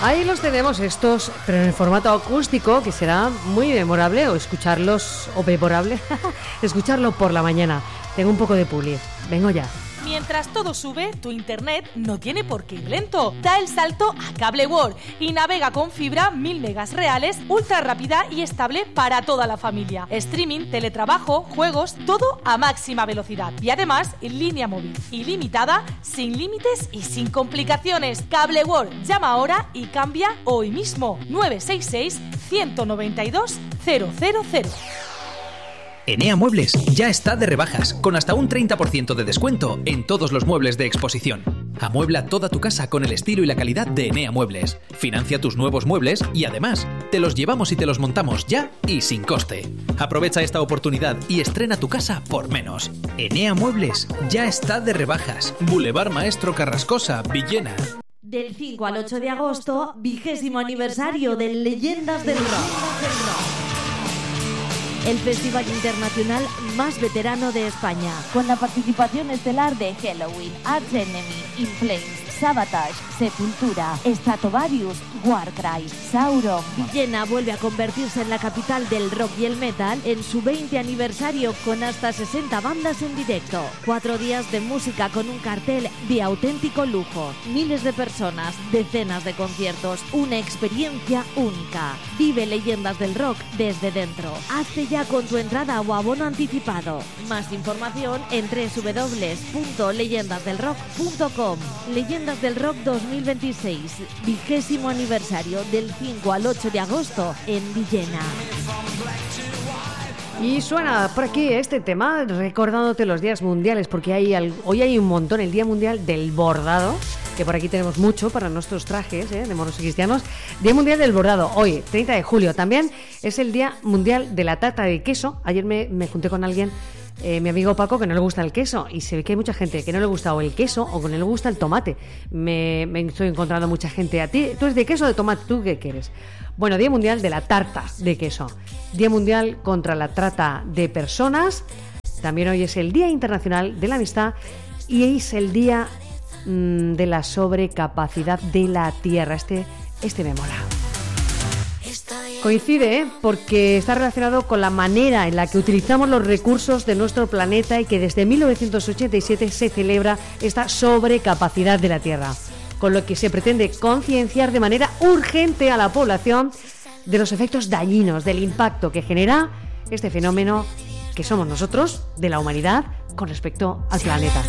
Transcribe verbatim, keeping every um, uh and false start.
Ahí los tenemos estos, pero en el formato acústico, que será muy memorable, o escucharlos, o memorable, escucharlo por la mañana. Tengo un poco de publi. Vengo ya. Mientras todo sube, tu internet no tiene por qué ir lento. Da el salto a Cable World y navega con fibra mil megas reales, ultra rápida y estable para toda la familia. Streaming, teletrabajo, juegos, todo a máxima velocidad. Y además, en línea móvil ilimitada, sin límites y sin complicaciones. Cable World, llama ahora y cambia hoy mismo. nueve seis seis, uno nueve dos, cero cero cero. Enea Muebles ya está de rebajas, con hasta un treinta por ciento de descuento en todos los muebles de exposición. Amuebla toda tu casa con el estilo y la calidad de Enea Muebles. Financia tus nuevos muebles y además, te los llevamos y te los montamos ya y sin coste. Aprovecha esta oportunidad y estrena tu casa por menos. Enea Muebles ya está de rebajas. Boulevard Maestro Carrascosa, Villena. Del cinco al ocho de agosto, vigésimo aniversario de Leyendas del Rock. El festival internacional más veterano de España, con la participación estelar de Helloween, Arch Enemy, In Flames, Sabotage, Sepultura, Stratovarius, Warcry, Sauron. Villena vuelve a convertirse en la capital del rock y el metal en su veinte aniversario, con hasta sesenta bandas en directo. Cuatro días de música con un cartel de auténtico lujo. Miles de personas, decenas de conciertos, una experiencia única. Vive Leyendas del Rock desde dentro. Hazte ya con tu entrada o abono anticipado. Más información en doble u doble u doble u punto leyendas del rock punto com. Leyendas del Rock dos mil veintiséis, vigésimo aniversario, del cinco al ocho de agosto en Villena. Y suena por aquí este tema recordándote los días mundiales, porque hay al... hoy hay un montón, el Día Mundial del Bordado, que por aquí tenemos mucho para nuestros trajes, ¿eh? de moros y cristianos. Día Mundial del Bordado, hoy, treinta de julio. También es el Día Mundial de la Tarta de Queso. Ayer me, me junté con alguien, eh, mi amigo Paco, que no le gusta el queso, y se ve que hay mucha gente que no le gusta o el queso o que no le gusta el tomate. Me, me estoy encontrando mucha gente. ¿A ti? ¿Tú eres de queso o de tomate? ¿Tú qué quieres? Bueno, Día Mundial de la Tarta de Queso. Día Mundial contra la Trata de Personas. También hoy es el Día Internacional de la Amistad y es el Día mmm, de la Sobrecapacidad de la Tierra. Este, este me mola. Coincide, ¿eh? Porque está relacionado con la manera en la que utilizamos los recursos de nuestro planeta y que desde mil novecientos ochenta y siete se celebra esta sobrecapacidad de la Tierra, con lo que se pretende concienciar de manera urgente a la población de los efectos dañinos, del impacto que genera este fenómeno que somos nosotros, de la humanidad, con respecto al planeta.